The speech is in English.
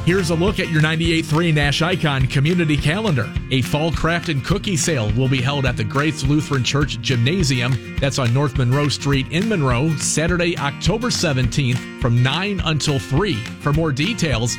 Here's a look at your 98.3 Nash Icon community calendar. A fall craft and cookie sale will be held at the Grace Lutheran Church Gymnasium. That's on North Monroe Street in Monroe, Saturday, October 17th from 9 until 3. For more details,